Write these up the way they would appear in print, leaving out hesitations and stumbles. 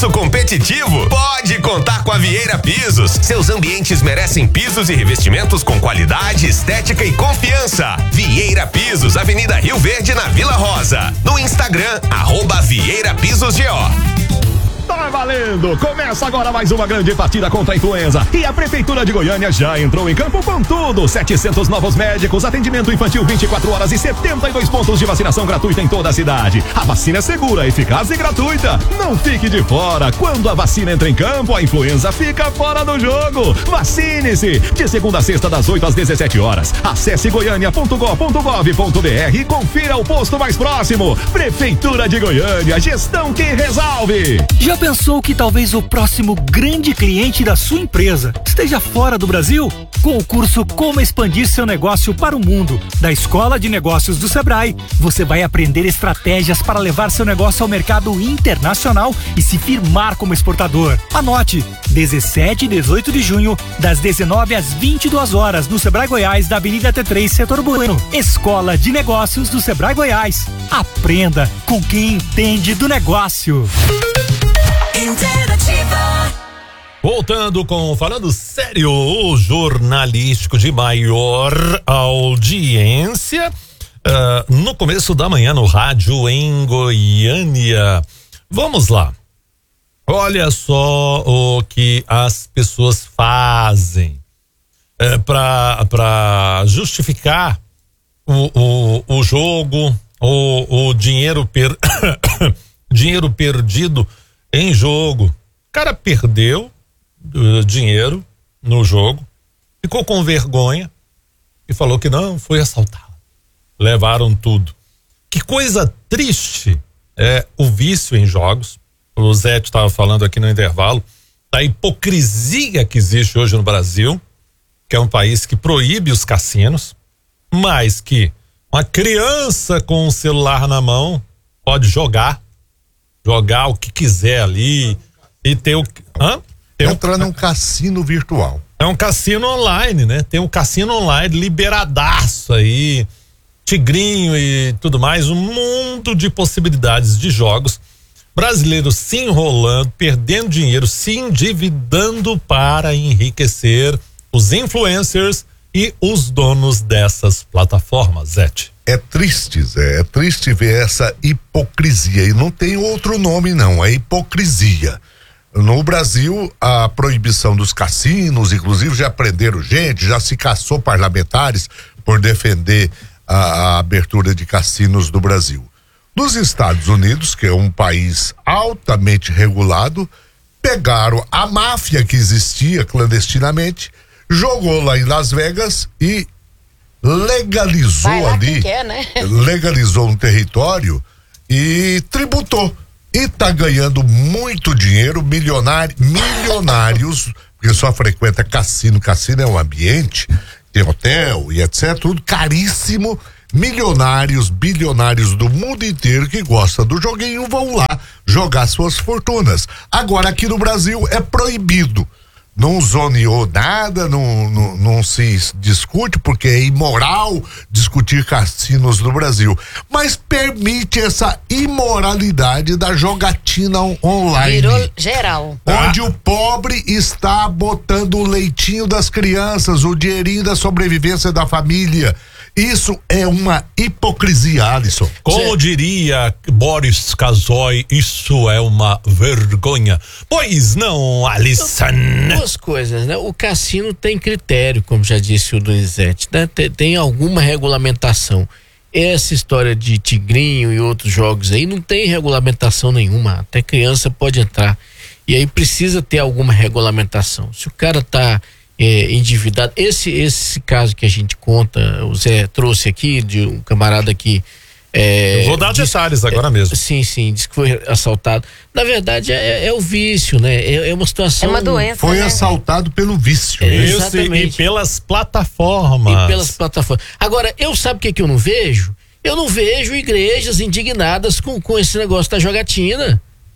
preço competitivo? Pode contar com a Vieira Pisos. Seus ambientes merecem pisos e revestimentos com qualidade, estética e confiança. Vieira Pisos, Avenida Rio Verde, na Vila Rosa. No Instagram, @VieiraPisosGO. Tá valendo! Começa agora mais uma grande partida contra a influenza. E a Prefeitura de Goiânia já entrou em campo com tudo. 700 novos médicos, atendimento infantil 24 horas e 72 pontos de vacinação gratuita em toda a cidade. A vacina é segura, eficaz e gratuita. Não fique de fora. Quando a vacina entra em campo, a influenza fica fora do jogo. Vacine-se! De segunda a sexta, das 8 às 17 horas. Acesse goiania.gov.br e confira o posto mais próximo. Prefeitura de Goiânia, gestão que resolve. Já pensou que talvez o próximo grande cliente da sua empresa esteja fora do Brasil? Com o curso Como Expandir Seu Negócio para o Mundo, da Escola de Negócios do Sebrae, você vai aprender estratégias para levar seu negócio ao mercado internacional e se firmar como exportador. Anote, 17 e 18 de junho, das 19 às 22 horas, no Sebrae Goiás, da Avenida T3, Setor Bueno. Escola de Negócios do Sebrae Goiás. Aprenda com quem entende do negócio. Interativa. Voltando com Falando Sério, o jornalístico de maior audiência, no começo da manhã no rádio em Goiânia. Vamos lá. Olha só o que as pessoas fazem para justificar o jogo, o dinheiro dinheiro perdido em jogo. O cara perdeu dinheiro no jogo, ficou com vergonha e falou que não, foi assaltado. Levaram tudo. Que coisa triste é o vício em jogos. O Zé estava falando aqui no intervalo da hipocrisia que existe hoje no Brasil, que é um país que proíbe os cassinos, mas que uma criança com um celular na mão pode jogar o que quiser ali e ter o... Entrar num cassino virtual. É um cassino online, né? Tem um cassino online liberadaço aí, tigrinho e tudo mais, um mundo de possibilidades de jogos. Brasileiros se enrolando, perdendo dinheiro, se endividando para enriquecer os influencers e os donos dessas plataformas, Zete. É triste, Zé, é triste ver essa hipocrisia, e não tem outro nome não, é hipocrisia. No Brasil, a proibição dos cassinos, inclusive já prenderam gente, já se caçou parlamentares por defender a abertura de cassinos do Brasil. Nos Estados Unidos, que é um país altamente regulado, pegaram a máfia que existia clandestinamente, jogou lá em Las Vegas e legalizou ali, legalizou um território e tributou. E tá ganhando muito dinheiro, milionários, porque só frequenta cassino é um ambiente, tem hotel e etc, tudo caríssimo. Milionários, bilionários do mundo inteiro que gostam do joguinho vão lá jogar suas fortunas. Agora aqui no Brasil é proibido. Não zoneou nada, não se discute, porque é imoral discutir cassinos no Brasil. Mas permite essa imoralidade da jogatina online. Virou geral. Onde o pobre está botando o leitinho das crianças, o dinheirinho da sobrevivência da família. Isso é uma hipocrisia, Alisson. Como diria Boris Casoy, isso é uma vergonha. Pois não, Alisson? Duas coisas, né? O cassino tem critério, como já disse o Donizete, né? Tem alguma regulamentação. Essa história de tigrinho e outros jogos aí não tem regulamentação nenhuma. Até criança pode entrar. E aí precisa ter alguma regulamentação. Se o cara tá endividado, esse caso que a gente conta, o Zé trouxe aqui de um camarada que eu vou dar detalhes agora mesmo. Sim, diz que foi assaltado. Na verdade é o vício, né? É uma situação, é uma doença. Foi assaltado pelo vício. Exatamente. E pelas plataformas. Agora, sabe o que eu não vejo? Eu não vejo igrejas indignadas com esse negócio da jogatina.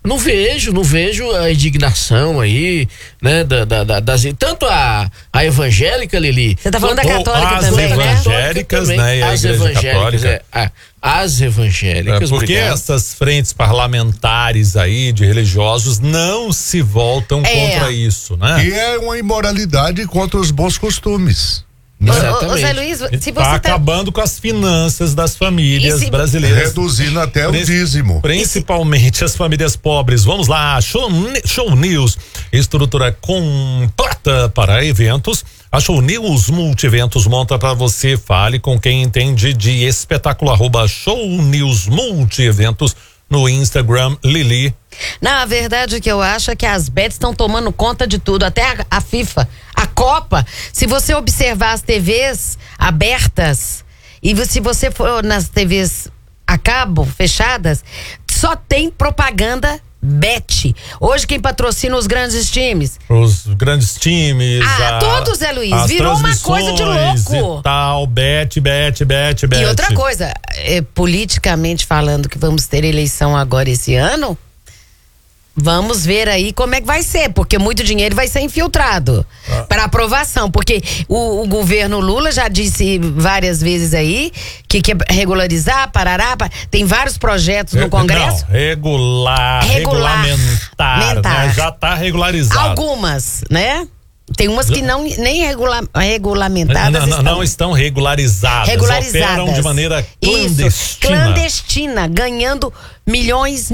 Não vejo a indignação aí, né? Tanto a evangélica, Lili. Você tá falando da católica as também, né? Evangélicas, né? E a igreja católica. As evangélicas. Porque essas frentes parlamentares aí de religiosos não se voltam contra isso, né? E é uma imoralidade contra os bons costumes. Ô, Zé Luiz, se você acabando com as finanças das famílias brasileiras. Reduzindo até o dízimo. Principalmente as famílias pobres. Vamos lá, Show News, estrutura completa para eventos. A Show News Multiventos monta para você. Fale com quem entende de espetáculo, @Show News Multieventos no Instagram, Lili. Na verdade, o que eu acho é que as bets estão tomando conta de tudo, até a FIFA, a Copa. Se você observar as TVs abertas e se você for nas TVs a cabo, fechadas, só tem propaganda bet. Hoje quem patrocina os grandes times? Os grandes times. Todos, Zé Luiz. Virou uma coisa de louco. E tal, bet. E outra coisa, politicamente falando que vamos ter eleição agora esse ano, vamos ver aí como é que vai ser, porque muito dinheiro vai ser infiltrado para aprovação, porque o governo Lula já disse várias vezes aí que quer regularizar, tem vários projetos no Congresso. Não, regulamentar, né? Já está regularizado. Algumas, né? Tem umas que nem regulamentadas não estão regularizadas. Operam de maneira clandestina. Isso, clandestina, ganhando milhões.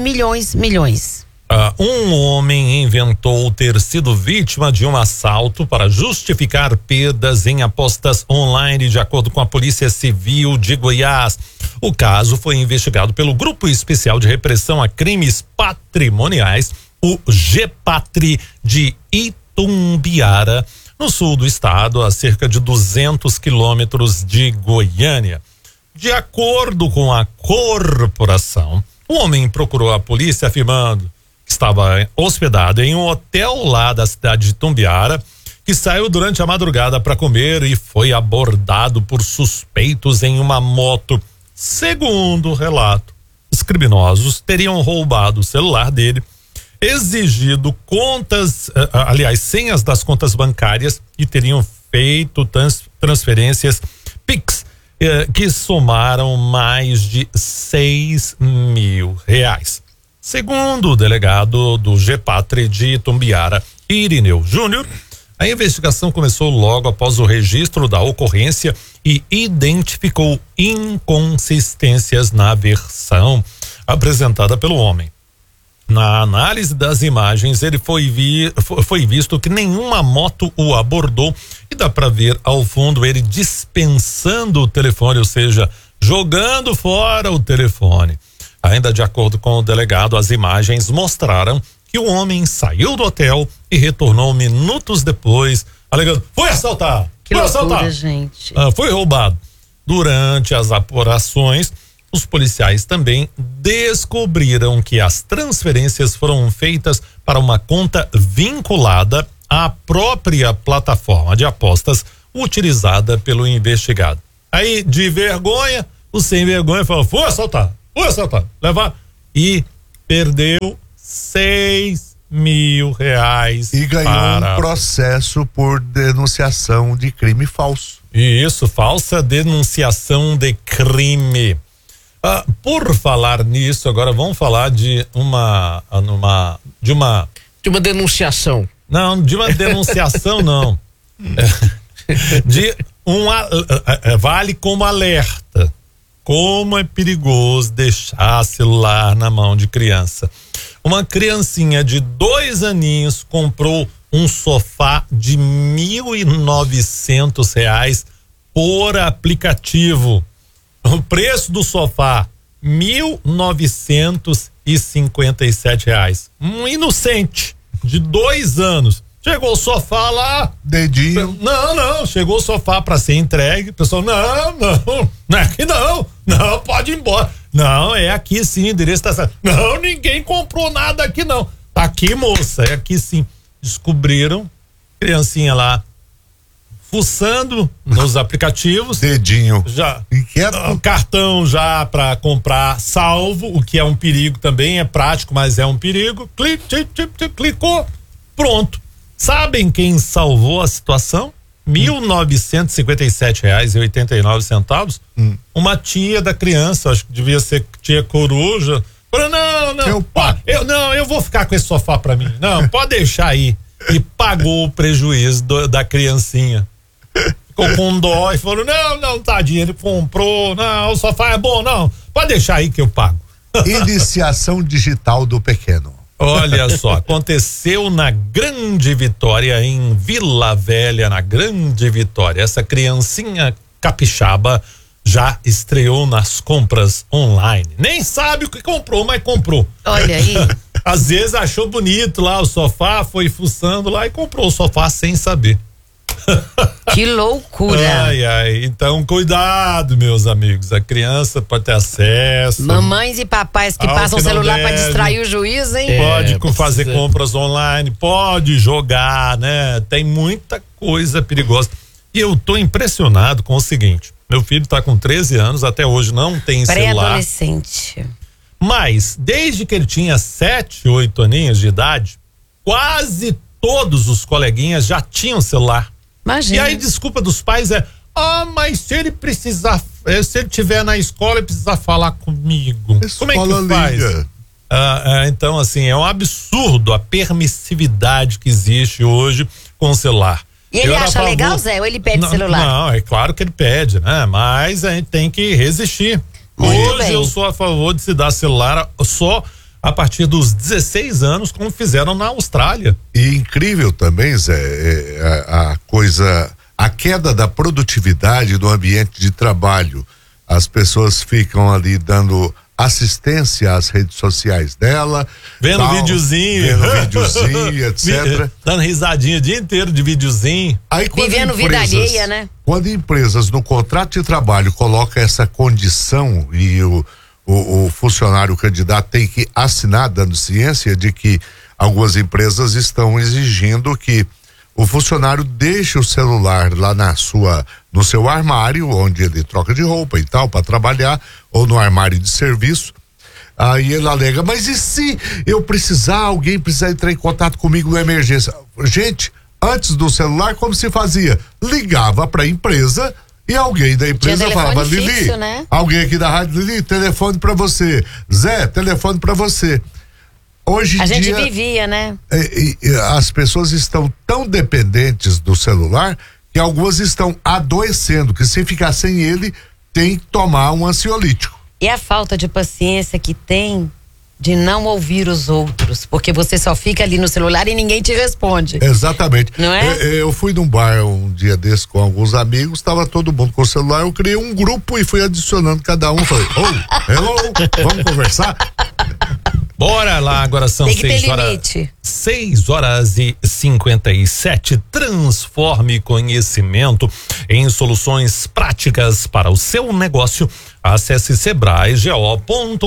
Um homem inventou ter sido vítima de um assalto para justificar perdas em apostas online, de acordo com a Polícia Civil de Goiás. O caso foi investigado pelo Grupo Especial de Repressão a Crimes Patrimoniais, o GEPATRI de Itumbiara, no sul do estado, a cerca de 200 quilômetros de Goiânia. De acordo com a corporação, o homem procurou a polícia afirmando que estava hospedado em um hotel lá da cidade de Itumbiara, que saiu durante a madrugada para comer e foi abordado por suspeitos em uma moto. Segundo o relato, os criminosos teriam roubado o celular dele, exigido senhas das contas bancárias e teriam feito transferências Pix que somaram mais de R$6.000. Segundo o delegado do GEPATRI de Itumbiara, Irineu Júnior, a investigação começou logo após o registro da ocorrência e identificou inconsistências na versão apresentada pelo homem. Na análise das imagens, ele foi visto que nenhuma moto o abordou e dá para ver ao fundo ele dispensando o telefone, ou seja, jogando fora o telefone. Ainda de acordo com o delegado, as imagens mostraram que o homem saiu do hotel e retornou minutos depois, alegando: foi assaltar! Que loucura, gente. Foi roubado. Durante as apurações, os policiais também descobriram que as transferências foram feitas para uma conta vinculada à própria plataforma de apostas utilizada pelo investigado. Aí, de vergonha, o sem vergonha falou: foi assaltar, levar, e perdeu R$6.000 e ganhou um processo por denunciação de crime falso. Isso, falsa denunciação de crime. Por falar nisso, agora vamos falar de uma denunciação. Não, de uma denunciação não. Vale como alerta. Como é perigoso deixar celular na mão de criança. Uma criancinha de 2 aninhos comprou um sofá de R$1.900 por aplicativo. O preço do sofá, R$1.957. Um inocente de 2 anos. Chegou o sofá lá. Dedinho. Não. Chegou o sofá para ser entregue. O pessoal, não é aqui não. Não, pode ir embora. Não, é aqui sim, o endereço tá certo. Não, ninguém comprou nada aqui não. Tá aqui, moça, é aqui sim. Descobriram, criancinha lá, fuçando nos aplicativos. Dedinho. Já. Inquieto. Cartão já para comprar salvo, o que é um perigo também, é prático, mas é um perigo. Clicou, pronto. Sabem quem salvou a situação? R$1.957,89. Uma tia da criança, acho que devia ser tia Coruja. Falou, não, eu vou ficar com esse sofá pra mim. Não, pode deixar aí. E pagou o prejuízo da criancinha. Ficou com dó e falou, não, tadinho, ele comprou, não, o sofá é bom, não, pode deixar aí que eu pago. Iniciação digital do pequeno. Olha só, aconteceu na Grande Vitória, em Vila Velha, na Grande Vitória. Essa criancinha capixaba já estreou nas compras online. Nem sabe o que comprou, mas comprou. Olha aí. Às vezes achou bonito lá o sofá, foi fuçando lá e comprou o sofá sem saber. Que loucura. Ai, então cuidado, meus amigos, a criança pode ter acesso. Mamães e papais que passam o celular para distrair o juiz, hein? Pode fazer compras online, pode jogar, né? Tem muita coisa perigosa. E eu tô impressionado com o seguinte, meu filho tá com 13 anos, até hoje não tem celular. Pré-adolescente. Mas, desde que ele tinha 7, 8 aninhos de idade, quase todos os coleguinhas já tinham celular. Imagina. E aí, desculpa dos pais mas se ele precisar, se ele estiver na escola e precisar falar comigo, como é que faz? Então, assim, é um absurdo a permissividade que existe hoje com o celular. E ele acha legal, Zé, ou ele pede celular? Não, é claro que ele pede, né? Mas a gente tem que resistir. Hoje eu sou a favor de se dar celular só a partir dos 16 anos, como fizeram na Austrália. E incrível também, Zé, a queda da produtividade do ambiente de trabalho. As pessoas ficam ali dando assistência às redes sociais dela. Vendo videozinho, etc. Dando risadinha o dia inteiro de videozinho. Aí, vivendo vida alheia, né? Quando empresas no contrato de trabalho colocam essa condição e o funcionário, o candidato tem que assinar, dando ciência de que algumas empresas estão exigindo que o funcionário deixe o celular lá no seu armário, onde ele troca de roupa e tal, para trabalhar, ou no armário de serviço. Aí ele alega, mas e se alguém precisar entrar em contato comigo na emergência? Gente, antes do celular, como se fazia? Ligava para a empresa e alguém da empresa falava, Lili, né? Alguém aqui da rádio, Lili, telefone para você. Zé, telefone para você. Hoje em dia, a gente vivia, né? As pessoas estão tão dependentes do celular que algumas estão adoecendo, que se ficar sem ele, tem que tomar um ansiolítico. E a falta de paciência que tem de não ouvir os outros, porque você só fica ali no celular e ninguém te responde. Exatamente. Não é? Eu fui num bar um dia desse com alguns amigos, estava todo mundo com o celular, eu criei um grupo e fui adicionando cada um, falei, hello, vamos conversar? Bora lá, agora são 6h57. Transforme conhecimento em soluções práticas para o seu negócio. Acesse sebrae.go.com.br.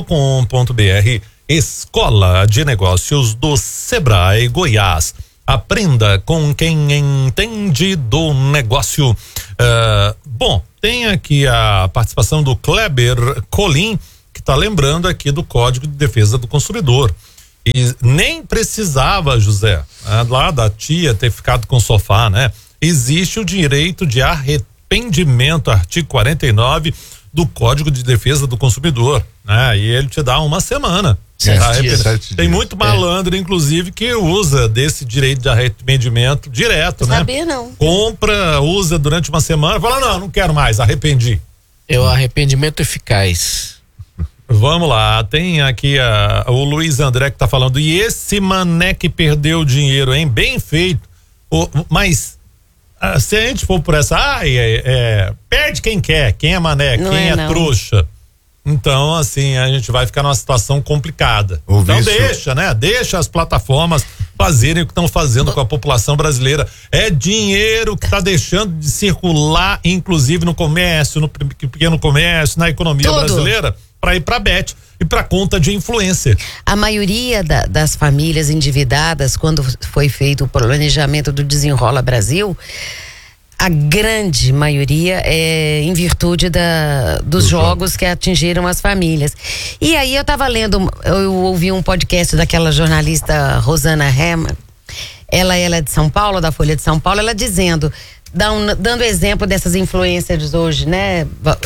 Escola de Negócios do Sebrae Goiás. Aprenda com quem entende do negócio. Bom, tem aqui a participação do Kleber Colim, que está lembrando aqui do Código de Defesa do Consumidor. E nem precisava, José, lá da tia ter ficado com o sofá, né? Existe o direito de arrependimento, artigo 49 do Código de Defesa do Consumidor, né? E ele te dá uma semana. Tem muito malandro, inclusive, que usa desse direito de arrependimento direto, né? Sabia não. Compra, usa durante uma semana, fala, não quero mais, arrependi. É o arrependimento eficaz. Vamos lá, tem aqui o Luiz André que tá falando, e esse mané que perdeu o dinheiro, hein? Bem feito. Mas se a gente for por essa, perde quem quer, quem é mané, não quem é trouxa. Então, assim, a gente vai ficar numa situação complicada. Então deixa, né? Deixa as plataformas fazerem o que estão fazendo com a população brasileira. É dinheiro que está deixando de circular, inclusive no comércio, no pequeno comércio, na economia brasileira, para ir para Bet e para conta de influencer. A maioria das famílias endividadas, quando foi feito o planejamento do Desenrola Brasil, a grande maioria é em virtude dos jogos que atingiram as famílias. E aí eu tava lendo, eu ouvi um podcast daquela jornalista Rosana Herman, ela é de São Paulo, da Folha de São Paulo, ela dizendo, dando exemplo dessas influencers hoje, né,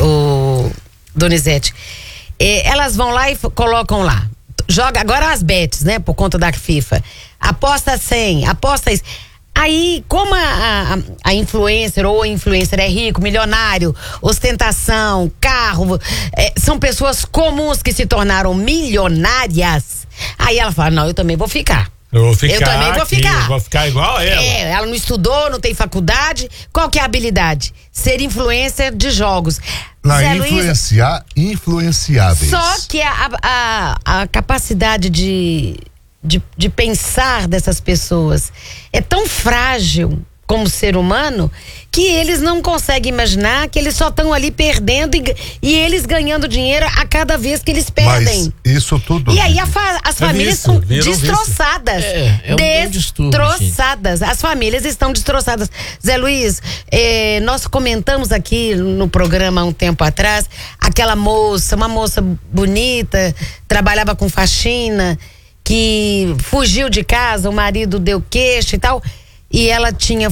o Donizete, elas vão lá e colocam lá, joga agora as bets, né, por conta da FIFA, aposta 100, aposta isso. Aí, como a influencer ou a influencer é rico, milionário, ostentação, carro, são pessoas comuns que se tornaram milionárias, aí ela fala, não, eu também vou ficar. Eu também vou ficar. Vou ficar igual a ela. Ela não estudou, não tem faculdade. Qual que é a habilidade? Ser influencer de jogos. Zé influenciar Luiz, influenciáveis. Só que a capacidade de pensar dessas pessoas é tão frágil como ser humano que eles não conseguem imaginar que eles só estão ali perdendo e eles ganhando dinheiro a cada vez que eles perdem. Mas isso tudo. E aí as famílias são destroçadas. Destroçadas. As famílias estão destroçadas. Zé Luiz, nós comentamos aqui no programa há um tempo atrás, aquela moça, uma moça bonita, trabalhava com faxina, que fugiu de casa, o marido deu queixa e tal, e ela tinha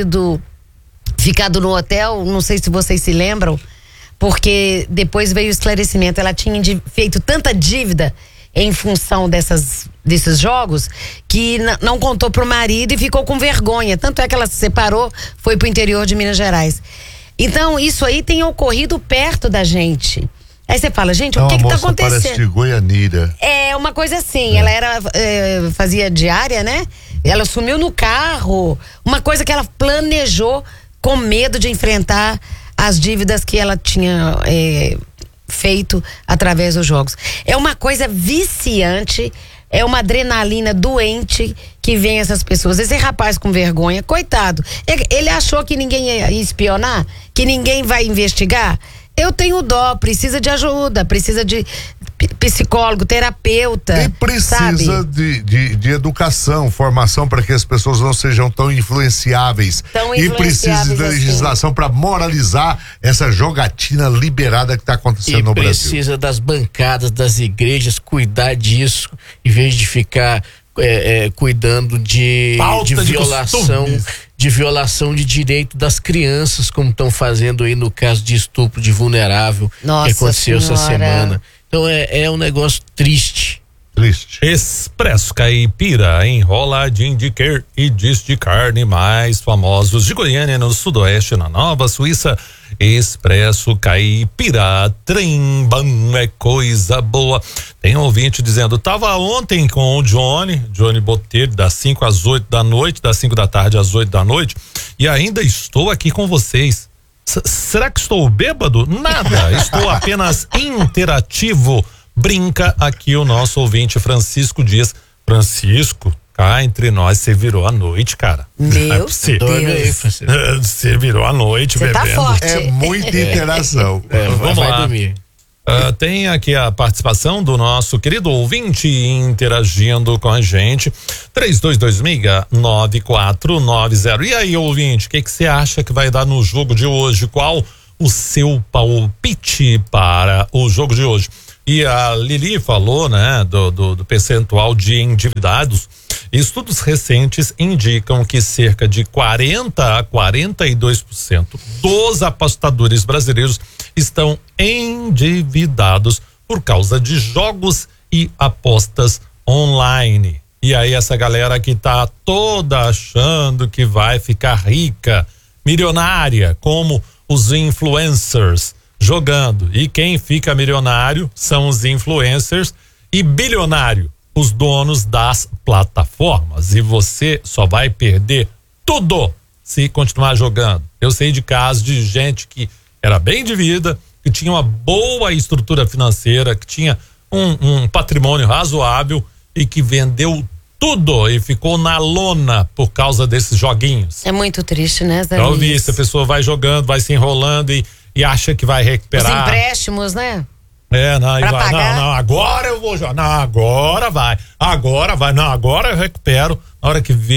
ficado no hotel, não sei se vocês se lembram, porque depois veio o esclarecimento, ela tinha feito tanta dívida em função desses jogos, que não contou pro marido e ficou com vergonha, tanto é que ela se separou, foi pro interior de Minas Gerais. Então isso aí tem ocorrido perto da gente. Aí você fala, gente, o que tá acontecendo? Parece de Goianira. É uma coisa assim, ela fazia diária, né? Ela sumiu no carro, uma coisa que ela planejou com medo de enfrentar as dívidas que ela tinha feito através dos jogos. É uma coisa viciante, é uma adrenalina doente que vem essas pessoas. Esse rapaz com vergonha, coitado, ele achou que ninguém ia espionar, que ninguém vai investigar. Eu tenho dó, precisa de ajuda, precisa de psicólogo, terapeuta. E precisa de educação, formação para que as pessoas não sejam tão influenciáveis. E precisa de legislação para moralizar essa jogatina liberada que está acontecendo no Brasil. E precisa das bancadas das igrejas cuidar disso, em vez de ficar cuidando de violação de direito das crianças, como estão fazendo aí no caso de estupro de vulnerável. Nossa, que aconteceu essa semana. Então é um negócio triste. Expresso Caipira, enroladinho de queijo e diz de carne, mais famosos de Goiânia, no sudoeste, na Nova Suíça. Expresso Caipira, trem bom, é coisa boa. Tem um ouvinte dizendo, tava ontem com o Johnny Botelho, das 5 às 8 da noite, das 5 da tarde às 8 da noite, e ainda estou aqui com vocês. Será que estou bêbado? Nada, estou apenas interativo. Brinca aqui o nosso ouvinte Francisco Dias. Francisco, cá entre nós, você virou a noite, cara. Meu Deus. Você virou a noite bebendo. Tá forte. É muita interação. Vamos lá. Dormir. Tem aqui a participação do nosso querido ouvinte interagindo com a gente. 3226-9490. E aí, ouvinte, o que você acha que vai dar no jogo de hoje? Qual o seu palpite para o jogo de hoje? E a Lili falou, né, do percentual de endividados. Estudos recentes indicam que cerca de 40 a 42% dos apostadores brasileiros estão endividados por causa de jogos e apostas online. E aí essa galera que tá toda achando que vai ficar rica, milionária, como os influencers, jogando. E quem fica milionário são os influencers, e bilionário os donos das plataformas. E você só vai perder tudo se continuar jogando. Eu sei de casos de gente que era bem de vida, que tinha uma boa estrutura financeira, que tinha um patrimônio razoável e que vendeu tudo e ficou na lona por causa desses joguinhos. É muito triste, né, Zé? Eu vi, se a pessoa vai jogando, vai se enrolando e acha que vai recuperar. Os empréstimos, né? Não, agora eu vou jogar. Não, agora vai. Não, agora eu recupero. Na hora que vê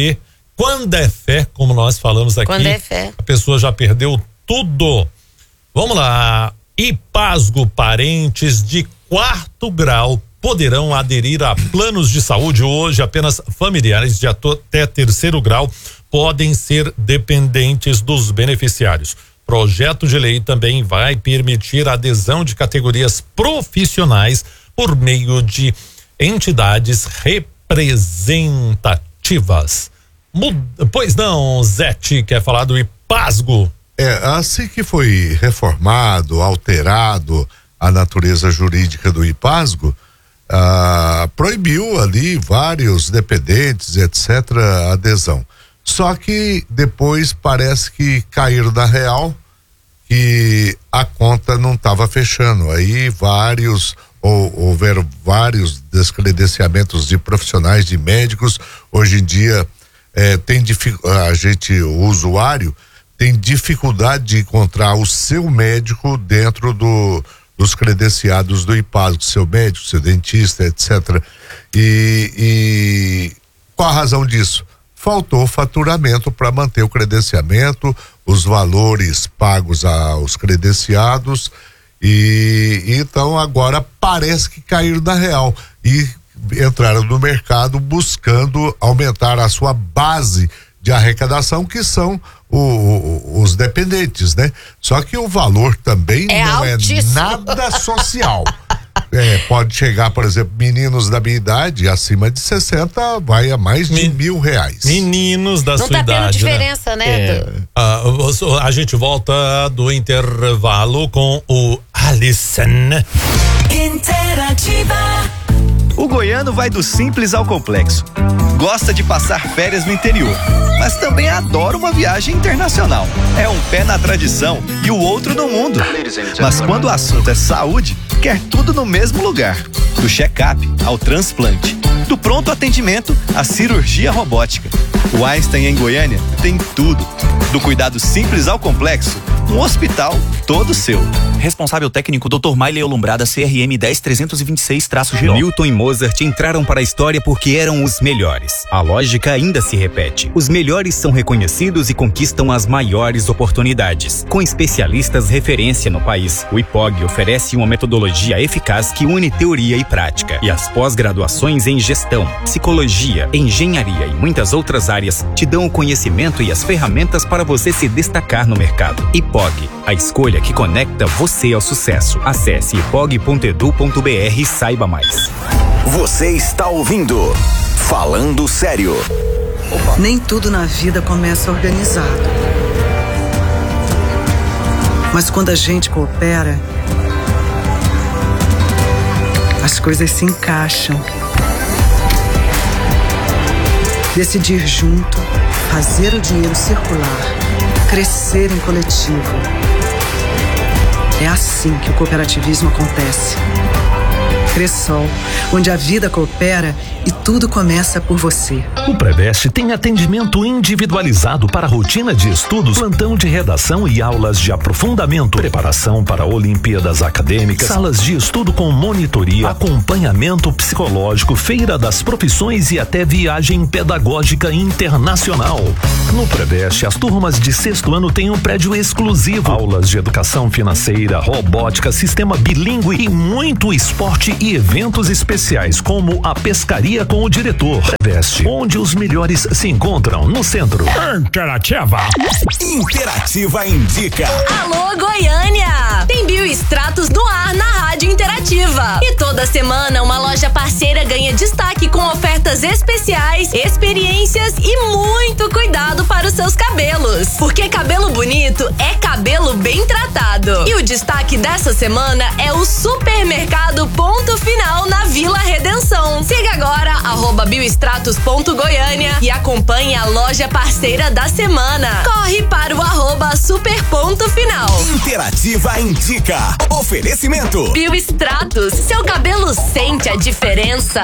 Quando é fé, como nós falamos aqui, Quando é fé. a pessoa já perdeu tudo. Vamos lá. Ipasgo, parentes de 4º grau poderão aderir a planos de saúde hoje. Apenas familiares de até 3º grau podem ser dependentes dos beneficiários. Projeto de lei também vai permitir a adesão de categorias profissionais por meio de entidades representativas. Pois não, Zete, quer falar do Ipasgo? Assim que foi reformado, alterado a natureza jurídica do Ipasgo, proibiu ali vários dependentes, etc., a adesão. Só que depois parece que caíram na real que a conta não estava fechando. Aí houveram vários descredenciamentos de profissionais, de médicos. Hoje em dia o usuário tem dificuldade de encontrar o seu médico dentro dos credenciados do Ipasgo, seu médico, seu dentista, etc. E qual a razão disso? Faltou faturamento para manter o credenciamento, os valores pagos aos credenciados, e então agora parece que caíram na real e entraram no mercado buscando aumentar a sua base de arrecadação, que são os dependentes, né? Só que o valor também não altíssimo. É nada social. Pode chegar, por exemplo, meninos da minha idade, acima de 60, vai a mais de R$1.000. Meninos da Não sua tá tendo idade, diferença, né? A gente volta do intervalo com o Alisson. Interativa. O goiano vai do simples ao complexo. Gosta de passar férias no interior, mas também adora uma viagem internacional. É um pé na tradição e o outro no mundo. Mas quando o assunto é saúde, quer tudo no mesmo lugar. Do check-up ao transplante, do pronto atendimento à cirurgia robótica. O Einstein em Goiânia tem tudo. Do cuidado simples ao complexo, um hospital todo seu. Responsável técnico Dr. Maile Olumbrada, CRM 10326-GO. Newton e Mozart entraram para a história porque eram os melhores. A lógica ainda se repete. Os melhores são reconhecidos e conquistam as maiores oportunidades. Com especialistas referência no país, o IPOG oferece uma metodologia eficaz que une teoria e prática. E as pós-graduações em gestão, psicologia, engenharia e muitas outras áreas te dão o conhecimento e as ferramentas para você se destacar no mercado. IPOG, a escolha que conecta você ao sucesso. Acesse ipog.edu.br e saiba mais. Você está ouvindo Falando Sério. Nem tudo na vida começa organizado. Mas quando a gente coopera, as coisas se encaixam. Decidir junto, fazer o dinheiro circular, crescer em coletivo. É assim que o cooperativismo acontece. Cressol, onde a vida coopera e tudo começa por você. O Preveste tem atendimento individualizado para rotina de estudos, plantão de redação e aulas de aprofundamento, preparação para Olimpíadas acadêmicas, salas de estudo com monitoria, acompanhamento psicológico, feira das profissões e até viagem pedagógica internacional. No Preveste, as turmas de 6º ano têm um prédio exclusivo, aulas de educação financeira, robótica, sistema bilíngue e muito esporte e eventos especiais, como a pescaria com o diretor. Preveste, onde os melhores se encontram, no centro. Interativa indica. Alô, Goiânia! Tem Bioextratos no ar na Rádio Interativa. E toda semana uma loja parceira ganha destaque com ofertas especiais, experiências e muito cuidado para os seus cabelos. Porque cabelo bonito é cabelo bem tratado. E o destaque dessa semana é o Supermercado Ponto Final na Vila Redenção. Siga agora @bioextratos.goiânia e acompanhe a loja parceira da semana. Corre para o @super.final. Interativa indica. Oferecimento. Bioextratos, seu cabelo sente a diferença.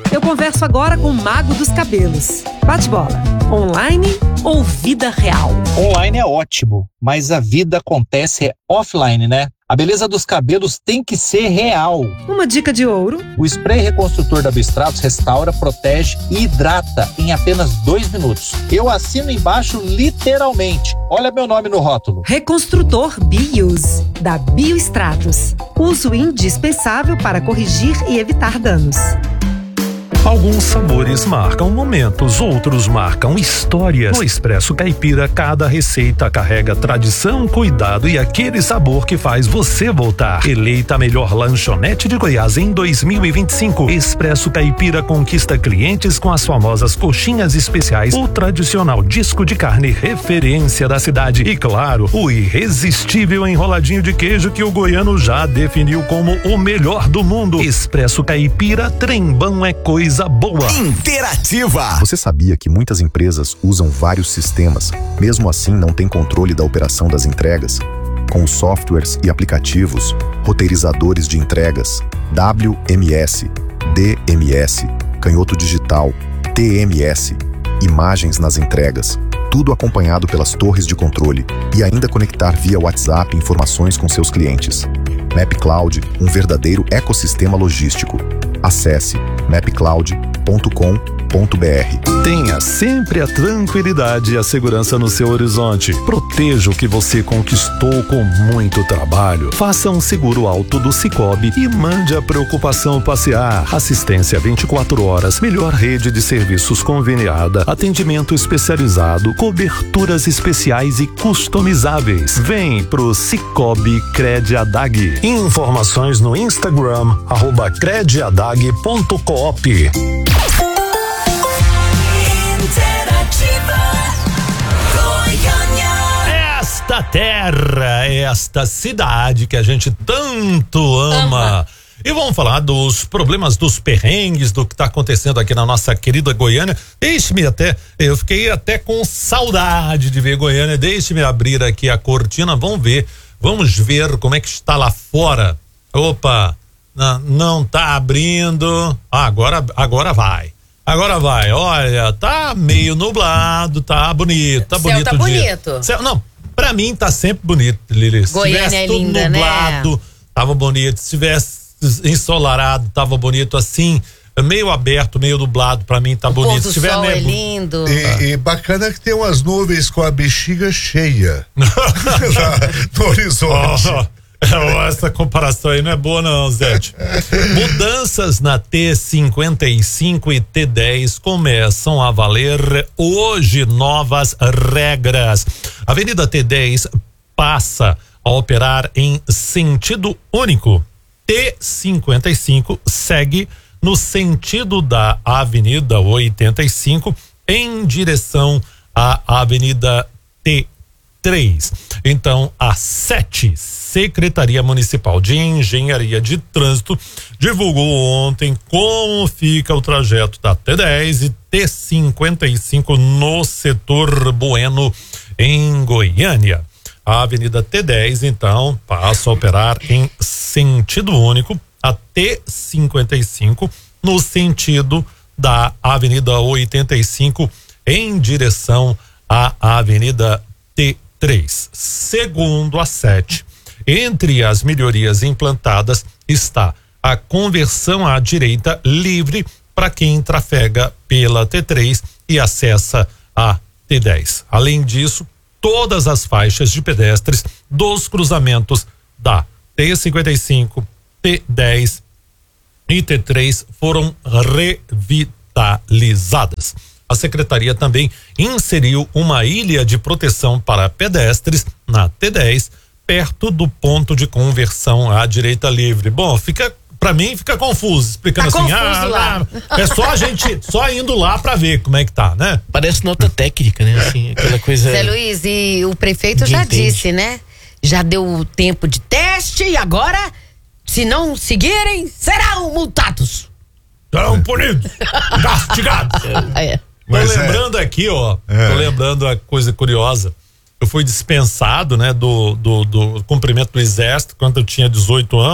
Eu converso agora com o Mago dos Cabelos. Bate-bola. Online ou vida real? Online é ótimo, mas a vida acontece offline, né? A beleza dos cabelos tem que ser real. Uma dica de ouro. O spray reconstrutor da Biostratos restaura, protege e hidrata em apenas 2 minutos. Eu assino embaixo literalmente. Olha meu nome no rótulo. Reconstrutor Biuse, da Biostratos. Uso indispensável para corrigir e evitar danos. Alguns sabores marcam momentos, outros marcam histórias. No Expresso Caipira, cada receita carrega tradição, cuidado e aquele sabor que faz você voltar. Eleita a melhor lanchonete de Goiás em 2025, Expresso Caipira conquista clientes com as famosas coxinhas especiais, o tradicional disco de carne referência da cidade e, claro, o irresistível enroladinho de queijo que o goiano já definiu como o melhor do mundo. Expresso Caipira, trembão é coisa boa. Interativa. Você sabia que muitas empresas usam vários sistemas, mesmo assim não tem controle da operação das entregas? Com softwares e aplicativos, roteirizadores de entregas, WMS, DMS, canhoto digital, TMS, imagens nas entregas, tudo acompanhado pelas torres de controle e ainda conectar via WhatsApp informações com seus clientes. MapCloud, um verdadeiro ecossistema logístico. Acesse mapcloud.com.br. Tenha sempre a tranquilidade e a segurança no seu horizonte. Proteja o que você conquistou com muito trabalho. Faça um seguro alto do Sicoob e mande a preocupação passear. Assistência 24 horas, melhor rede de serviços conveniada, atendimento especializado, coberturas especiais e customizáveis. Vem pro Sicoob Crediadag. Informações no Instagram, @crediadag.coop. Esta terra, esta cidade que a gente tanto ama. E vamos falar dos problemas, dos perrengues, do que está acontecendo aqui na nossa querida Goiânia. Eu fiquei até com saudade de ver Goiânia. Deixe-me abrir aqui a cortina, vamos ver como é que está lá fora. Opa, não tá abrindo. Agora vai. Agora vai, olha, tá meio nublado, tá bonito, tá bonito. Céu tá bonito. Céu, não, pra mim tá sempre bonito, Lili. Se Goiânia tivesse é tudo linda, nublado, né? tava bonito. Se tivesse ensolarado, tava bonito. Assim, meio aberto, meio nublado, pra mim tá bonito. Se tiver sol é lindo. E bacana que tem umas nuvens com a bexiga cheia no horizonte. Essa comparação aí não é boa não, Zé. Mudanças na T55 e T10 começam a valer hoje. Novas regras. A Avenida T10 passa a operar em sentido único. T55 segue no sentido da Avenida 85 em direção à Avenida T3. Então, a 7, Secretaria Municipal de Engenharia de Trânsito, divulgou ontem como fica o trajeto da T10 e T55 no setor Bueno, em Goiânia. A Avenida T10, então, passa a operar em sentido único, a T55 no sentido da Avenida 85 em direção à Avenida T3. Segundo a 7, entre as melhorias implantadas está a conversão à direita livre para quem trafega pela T3 e acessa a T10. Além disso, todas as faixas de pedestres dos cruzamentos da T55, T10 e T3 foram revitalizadas. A secretaria também inseriu uma ilha de proteção para pedestres na T10, perto do ponto de conversão à direita livre. Bom, pra mim fica confuso, explicando tá assim, lá. É só a gente, só indo lá pra ver como é que tá, né? Parece nota técnica, né? Assim, aquela coisa. Zé Luiz, e o prefeito já disse, né? Já deu o tempo de teste e agora, se não seguirem, serão multados. Serão punidos, castigados. Tô lembrando aqui, ó, tô lembrando a coisa curiosa. Eu fui dispensado, né, do cumprimento do exército quando eu tinha 18 anos.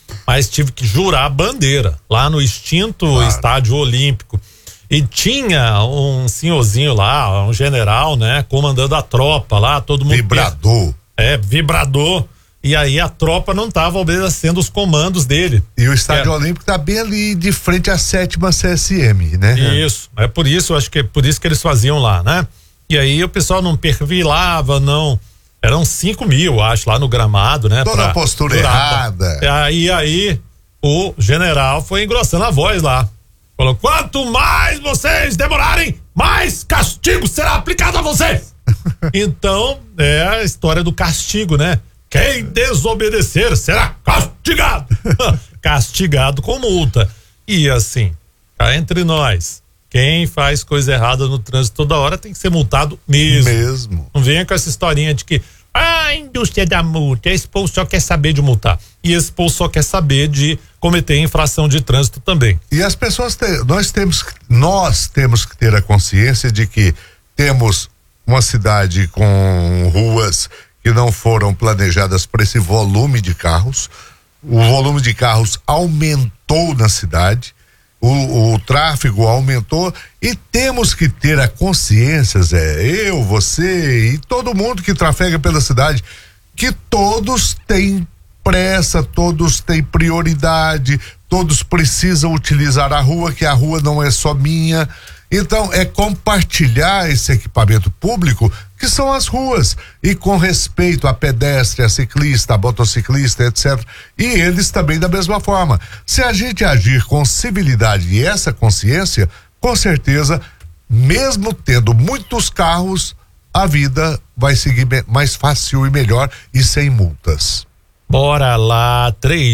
mas tive que jurar a bandeira lá no extinto Estádio Olímpico. E tinha um senhorzinho lá, um general, né, comandando a tropa lá, todo mundo. Vibrador. Vibrador. E aí a tropa não estava obedecendo os comandos dele. E o Estádio Olímpico tá bem ali de frente à 7ª CSM, né? Isso, é por isso, acho que é por isso que eles faziam lá, né? E aí o pessoal não perfilava, não. Eram 5 mil, acho, lá no gramado, né? Toda a postura errada. E aí o general foi engrossando a voz lá. Falou: quanto mais vocês demorarem, mais castigo será aplicado a vocês. Então, é a história do castigo, né? Quem desobedecer será castigado. Castigado com multa. E assim, cá entre nós, quem faz coisa errada no trânsito toda hora tem que ser multado mesmo. Não venha com essa historinha de que a indústria da multa, esse povo só quer saber de multar. E esse povo só quer saber de cometer infração de trânsito também. E as pessoas, nós temos que ter a consciência de que temos uma cidade com ruas que não foram planejadas para esse volume de carros. O volume de carros aumentou na cidade. O tráfego aumentou e temos que ter a consciência, Zé, eu, você e todo mundo que trafega pela cidade, que todos têm pressa, todos têm prioridade, todos precisam utilizar a rua, que a rua não é só minha. Então é compartilhar esse equipamento público que são as ruas, e com respeito a pedestre, a ciclista, a motociclista, etc. E eles também da mesma forma. Se a gente agir com civilidade e essa consciência, com certeza, mesmo tendo muitos carros, a vida vai seguir mais fácil e melhor e sem multas. Bora lá,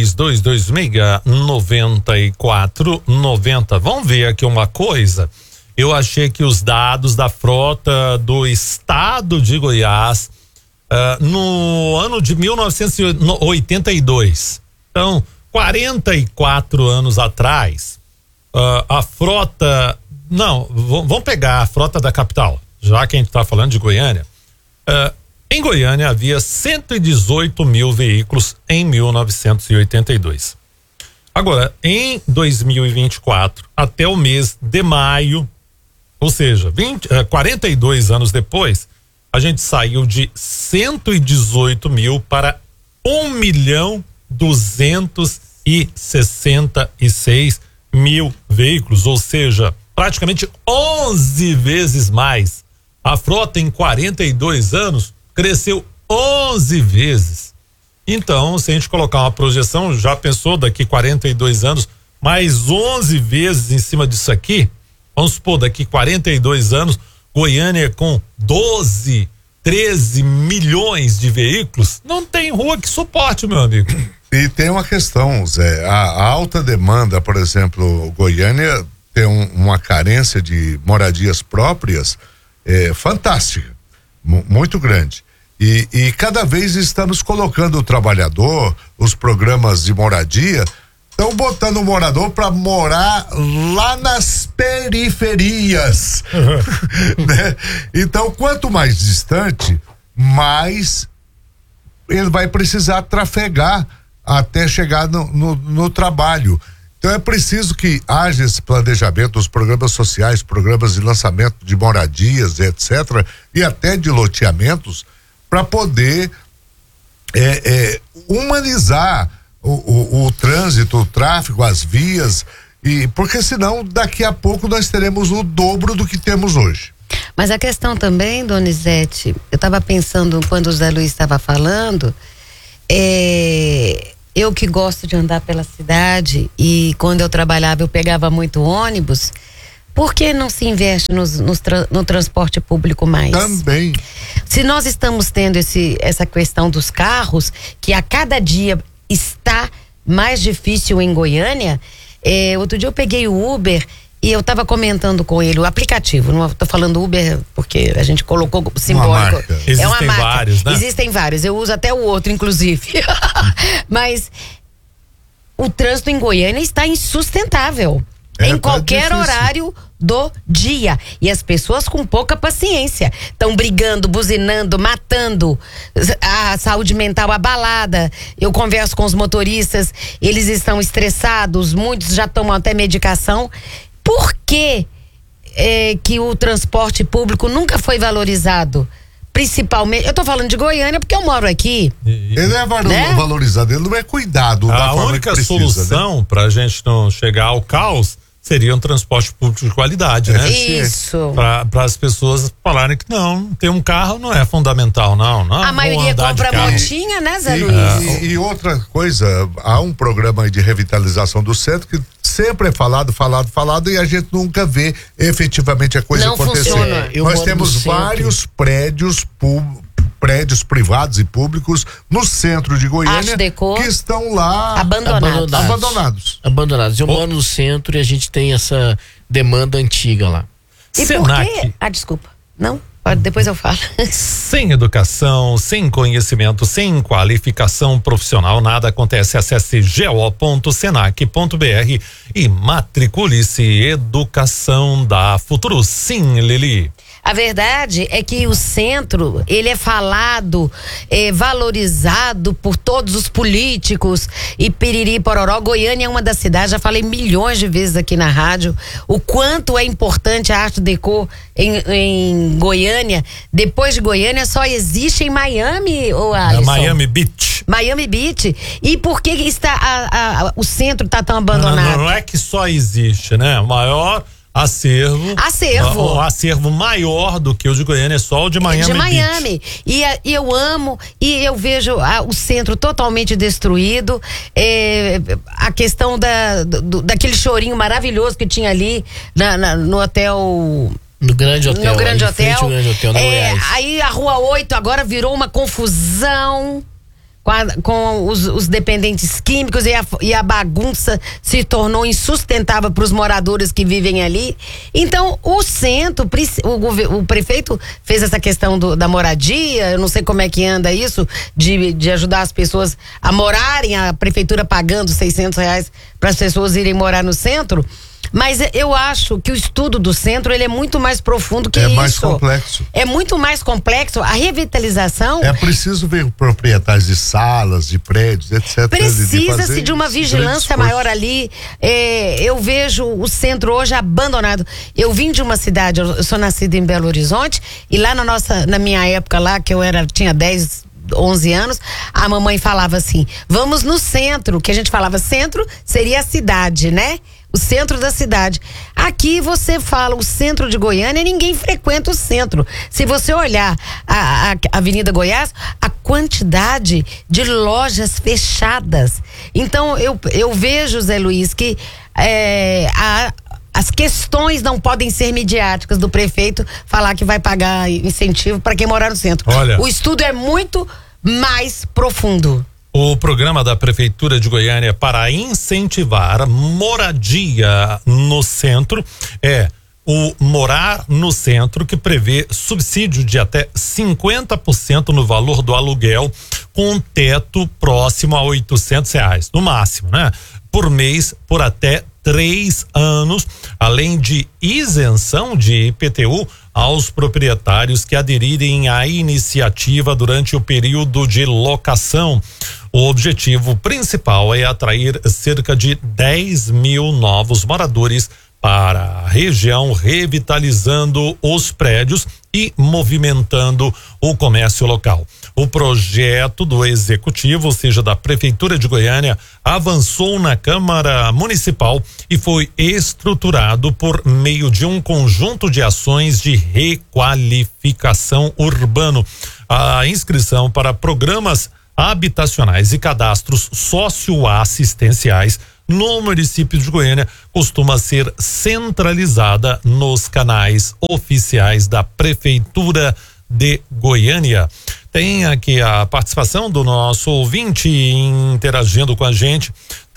3226-9490. Vamos ver aqui uma coisa. Eu achei que os dados da frota do estado de Goiás no ano de 1982. Então, 44 anos atrás, a frota. Não, vamos pegar a frota da capital, já que a gente está falando de Goiânia. Em Goiânia havia 118 mil veículos em 1982. Agora, em 2024, até o mês de maio, ou seja, 42 anos depois, a gente saiu de 118 mil para 1.266.000 veículos, ou seja, praticamente 11 vezes mais. A frota em 42 anos cresceu 11 vezes. Então, se a gente colocar uma projeção, já pensou daqui 42 anos, mais 11 vezes em cima disso aqui? Vamos supor, daqui 42 anos, Goiânia com 12, 13 milhões de veículos, não tem rua que suporte, meu amigo. E tem uma questão, Zé, a alta demanda, por exemplo, Goiânia tem uma carência de moradias próprias fantástica, muito grande. E cada vez estamos colocando o trabalhador, os programas de moradia, estão botando o morador para morar lá nas periferias. Né? Então, quanto mais distante, mais ele vai precisar trafegar até chegar no trabalho. Então é preciso que haja esse planejamento dos programas sociais, programas de lançamento de moradias, etc., e até de loteamentos, para poder humanizar o trânsito, o tráfego, as vias, porque senão daqui a pouco nós teremos o dobro do que temos hoje. Mas a questão também, Donizete, eu estava pensando quando o Zé Luiz estava falando, eu que gosto de andar pela cidade e quando eu trabalhava eu pegava muito ônibus, por que não se investe no transporte público mais? Também. Se nós estamos tendo essa questão dos carros, que a cada dia está mais difícil em Goiânia, outro dia eu peguei o Uber e eu estava comentando com ele, o aplicativo, não estou falando Uber porque a gente colocou simbólico. Existem uma marca. Vários, né? Existem vários, eu uso até o outro, inclusive. Mas o trânsito em Goiânia está insustentável. Em qualquer horário do dia. E as pessoas com pouca paciência estão brigando, buzinando, matando, a saúde mental abalada. Eu converso com os motoristas, eles estão estressados, muitos já tomam até medicação. Por que o transporte público nunca foi valorizado? Principalmente, eu tô falando de Goiânia porque eu moro aqui. Ele é valorizado, ele não é cuidado da forma que única precisa, solução, né, pra gente não chegar ao caos seria um transporte público de qualidade, né? Isso. Para as pessoas falarem que não, ter um carro não é fundamental, não. A maioria compra motinha, né, Zé Luiz? E outra coisa, há um programa de revitalização do centro que sempre é falado e a gente nunca vê efetivamente a coisa acontecer. Funciona. Nós temos vários prédios privados e públicos no centro de Goiânia que estão lá abandonados. Eu moro no centro e a gente tem essa demanda antiga lá. E por quê? Desculpa. Não? Depois eu falo. Sem educação, sem conhecimento, sem qualificação profissional, nada acontece. Acesse go.senac.br e matricule-se. Educação dá futuro. Sim, Lili. A verdade é que o centro, ele é falado, valorizado por todos os políticos e piriri pororó. Goiânia é uma das cidades, já falei milhões de vezes aqui na rádio, o quanto é importante a Arte Deco em Goiânia. Depois de Goiânia só existe em Miami, ou Alisson? Miami Beach. Miami Beach. E por que o centro está tão abandonado? Não é que só existe, né? O maior acervo. O acervo maior do que o de Goiânia é só o de Miami. De Miami. E eu amo, e eu vejo o centro totalmente destruído. A questão daquele chorinho maravilhoso que tinha ali no hotel. No Grande Hotel. No Grande Hotel. Grande Hotel aí a Rua 8 agora virou uma confusão. Com os dependentes químicos e a bagunça se tornou insustentável para os moradores que vivem ali. Então, o centro, o prefeito fez essa questão da moradia. Eu não sei como é que anda isso, de ajudar as pessoas a morarem, a prefeitura pagando R$600 para as pessoas irem morar no centro. Mas eu acho que o estudo do centro, ele é muito mais profundo que isso. É mais complexo. É muito mais complexo. A revitalização... É preciso ver proprietários de salas, de prédios, etc. Precisa-se de uma vigilância maior ali. Eu vejo o centro hoje abandonado. Eu vim de uma cidade, eu sou nascida em Belo Horizonte, e lá na minha época lá, que eu tinha 10, 11 anos, a mamãe falava assim, vamos no centro, que a gente falava centro seria a cidade, né? O centro da cidade. Aqui você fala o centro de Goiânia, ninguém frequenta o centro. Se você olhar a Avenida Goiás, a quantidade de lojas fechadas. Então eu vejo, Zé Luiz, que as questões não podem ser midiáticas do prefeito falar que vai pagar incentivo para quem morar no centro. Olha, o estudo é muito mais profundo. O programa da Prefeitura de Goiânia para incentivar moradia no centro é o Morar no Centro, que prevê subsídio de até 50% no valor do aluguel, com teto próximo a R$800, no máximo, né? Por mês, por até 3 anos, além de isenção de IPTU aos proprietários que aderirem à iniciativa durante o período de locação. O objetivo principal é atrair cerca de 10 mil novos moradores para a região, revitalizando os prédios e movimentando o comércio local. O projeto do Executivo, ou seja, da Prefeitura de Goiânia, avançou na Câmara Municipal e foi estruturado por meio de um conjunto de ações de requalificação urbano. A inscrição para programas habitacionais e cadastros socioassistenciais no município de Goiânia costuma ser centralizada nos canais oficiais da Prefeitura de Goiânia. Tem aqui a participação do nosso ouvinte interagindo com a gente,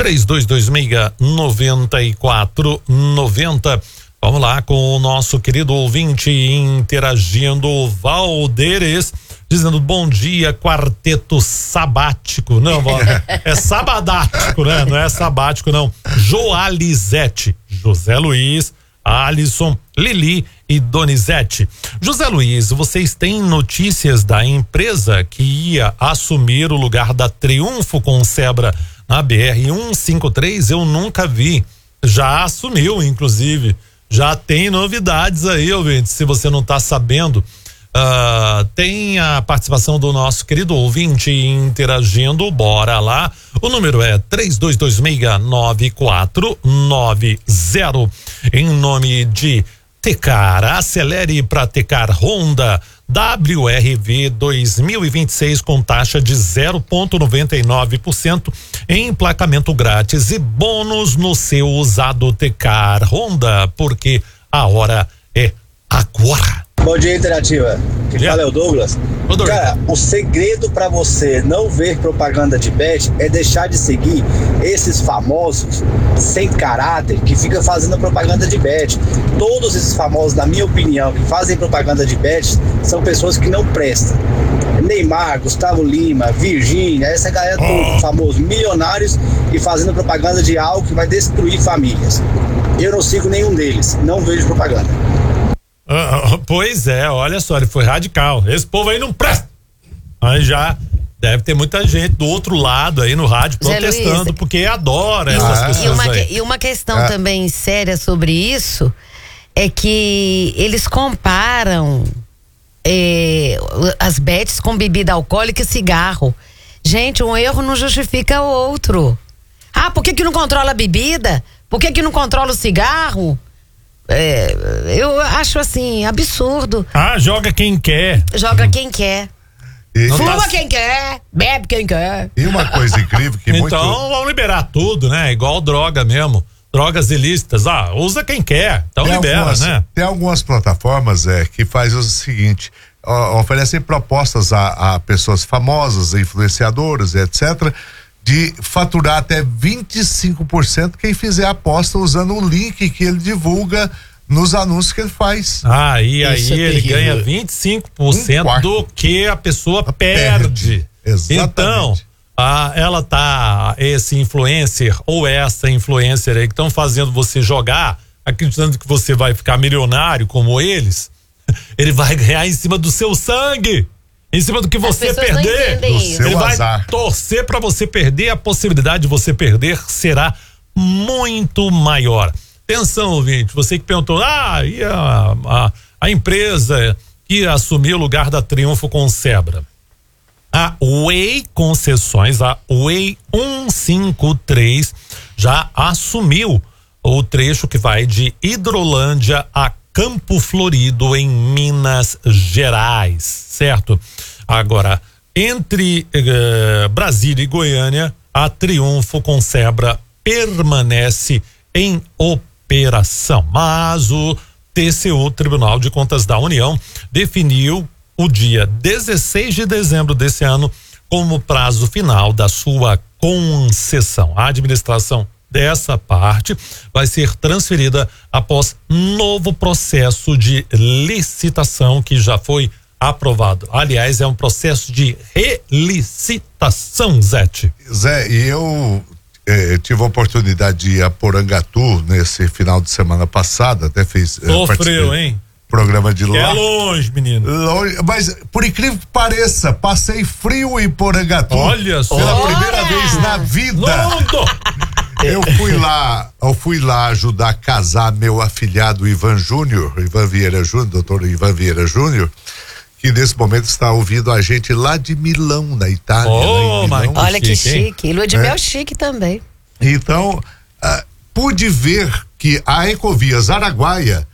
3226-9490. Vamos lá com o nosso querido ouvinte interagindo, Valderes, dizendo bom dia, quarteto sabático. Não, é sabadático, né? Não é sabático, não. Joalizete, José Luiz, Alisson, Lili e Donizete. José Luiz, vocês têm notícias da empresa que ia assumir o lugar da Triunfo com Sebra na BR-153? Eu nunca vi. Já assumiu, inclusive. Já tem novidades aí, ouvinte, se você não está sabendo. Tem a participação do nosso querido ouvinte interagindo, bora lá. O número é 32269490. Em nome de Tecar, acelere para Tecar Honda WRV 2026 com taxa de 0,99%, emplacamento grátis e bônus no seu usado Tecar Honda, porque a hora é agora. Bom dia, Interativa. Quem fala é o Douglas. Cara, o segredo para você não ver propaganda de bet é deixar de seguir esses famosos sem caráter que ficam fazendo propaganda de bet. Todos esses famosos, na minha opinião, que fazem propaganda de bet são pessoas que não prestam. Neymar, Gustavo Lima, Virgínia, essa galera toda, famosos milionários e fazendo propaganda de algo que vai destruir famílias. Eu não sigo nenhum deles, não vejo propaganda. Pois é, olha só, ele foi radical. Esse povo aí não presta. Aí já deve ter muita gente do outro lado aí no rádio protestando, Luiz, porque adora essas pessoas aí. E uma questão também séria sobre isso é que eles comparam as bets com bebida alcoólica e cigarro. Gente, um erro não justifica o outro. Por que não controla a bebida? Por que não controla o cigarro? Eu acho assim, absurdo. Joga quem quer. Joga quem quer. Fuma quem quer, bebe quem quer. E uma coisa incrível que então vão liberar tudo, né? Igual droga mesmo. Drogas ilícitas. Usa quem quer. Então libera, né? Tem algumas plataformas que faz o seguinte: oferecem propostas a pessoas famosas, influenciadoras, etc., de faturar até 25% quem fizer a aposta usando o link que ele divulga nos anúncios que ele faz. E aí ele ganha 25% do que a pessoa perde. Exatamente. Então, esse influencer ou essa influencer aí que estão fazendo você jogar, acreditando que você vai ficar milionário como eles, ele vai ganhar em cima do seu sangue. Em cima do que você perder, ele vai torcer para você perder, a possibilidade de você perder será muito maior. Atenção, ouvinte, você que perguntou, e a empresa que assumiu o lugar da Triunfo com Sebra. A Way Concessões, a Way 153, já assumiu o trecho que vai de Hidrolândia a Campo Florido, em Minas Gerais, certo? Agora, entre Brasília e Goiânia, a Triunfo com Sebra permanece em operação. Mas o TCU, Tribunal de Contas da União, definiu o dia 16 de dezembro desse ano como prazo final da sua concessão. A administração dessa parte vai ser transferida após novo processo de licitação que já foi aprovado. Aliás, é um processo de relicitação, Zete. Zé, e eu tive a oportunidade de ir a Porangatu nesse final de semana passado, até fiz... Sofreu, hein? Programa de lá. É longe, menino. Longe, mas por incrível que pareça, passei frio em Porangatu. Olha só. Pela primeira vez na vida. Eu fui lá ajudar a casar meu afilhado Ivan Vieira Júnior, doutor Ivan Vieira Júnior, que nesse momento está ouvindo a gente lá de Milão, na Itália. Olha que chique. E lua de mel chique também. Então, pude ver que a Ecovias Araguaia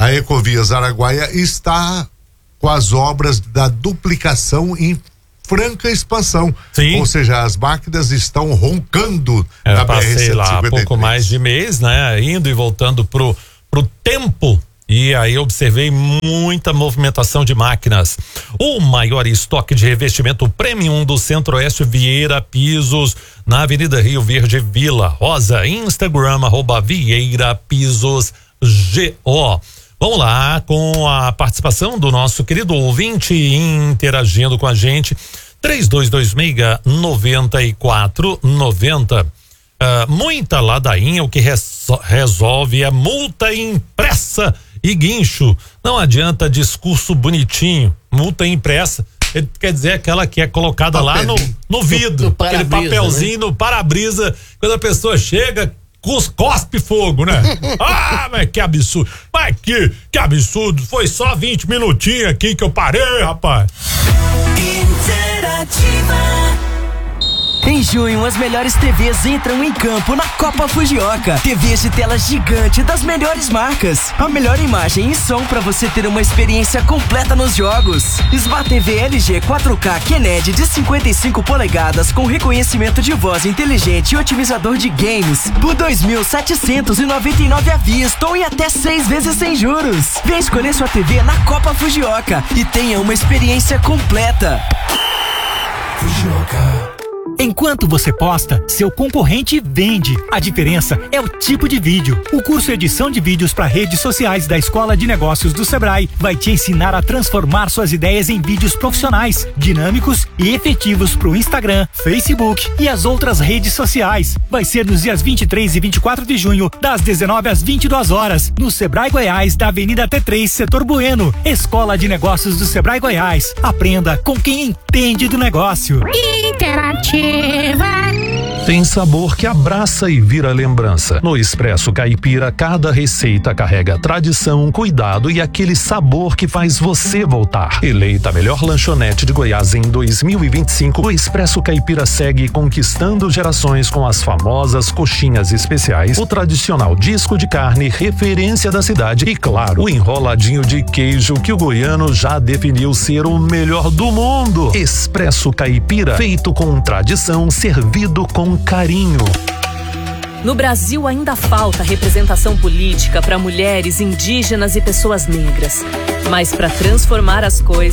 está com as obras da duplicação em franca expansão. Sim. Ou seja, as máquinas estão roncando na passei BR-153. lá há pouco mais de mês, né? Indo e voltando pro tempo. E aí observei muita movimentação de máquinas. O maior estoque de revestimento premium do Centro-Oeste, Vieira Pisos, na Avenida Rio Verde, Vila Rosa. Instagram, @Vieira Pisos GO. Vamos lá com a participação do nosso querido ouvinte interagindo com a gente. 3226-9490. Muita ladainha, o que resolve é multa impressa e guincho. Não adianta discurso bonitinho. Multa impressa, quer dizer aquela que é colocada lá no vidro, aquele papelzinho, né? No para-brisa, quando a pessoa chega, cospe fogo, né? Mas que absurdo. Mas que absurdo. Foi só 20 minutinhos aqui que eu parei, rapaz. Interativa. Em junho, as melhores TVs entram em campo na Copa Fujioka. TVs de tela gigante das melhores marcas. A melhor imagem e som para você ter uma experiência completa nos jogos. Smart TV LG 4K QLED de 55 polegadas com reconhecimento de voz inteligente e otimizador de games por 2.799 à vista ou em até 6 vezes sem juros. Vem escolher sua TV na Copa Fujioka e tenha uma experiência completa. Fujioka. Enquanto você posta, seu concorrente vende. A diferença é o tipo de vídeo. O curso Edição de Vídeos para Redes Sociais da Escola de Negócios do Sebrae vai te ensinar a transformar suas ideias em vídeos profissionais, dinâmicos e efetivos para o Instagram, Facebook e as outras redes sociais. Vai ser nos dias 23 e 24 de junho, das 19 às 22 horas, no Sebrae Goiás, da Avenida T3, Setor Bueno. Escola de Negócios do Sebrae Goiás. Aprenda com quem entende do negócio. Interativa. Tem sabor que abraça e vira lembrança. No Expresso Caipira, cada receita carrega tradição, cuidado e aquele sabor que faz você voltar. Eleita a melhor lanchonete de Goiás em 2025, o Expresso Caipira segue conquistando gerações com as famosas coxinhas especiais, o tradicional disco de carne, referência da cidade e, claro, o enroladinho de queijo que o goiano já definiu ser o melhor do mundo. Expresso Caipira, feito com tradição, servido com carinho. No Brasil ainda falta representação política para mulheres, indígenas e pessoas negras. Mas para transformar as coisas,